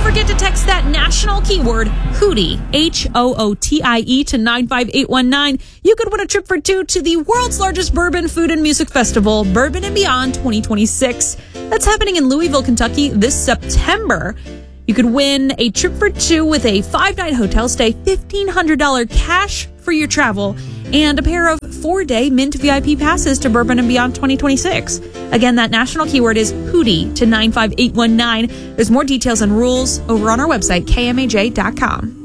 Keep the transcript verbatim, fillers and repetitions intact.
forget to text that national keyword Hootie, H O O T I E, to nine five eight one nine. You could win a trip for two to the world's largest bourbon, food, and music festival, Bourbon and Beyond twenty twenty-six. That's happening in Louisville, Kentucky this September. You could win a trip for two with a five-night hotel stay, fifteen hundred dollars cash for your travel, and a pair of four-day Mint V I P passes to Bourbon and Beyond twenty twenty-six. Again, that national keyword is Hootie to nine five eight one nine. There's more details and rules over on our website, K M A J dot com.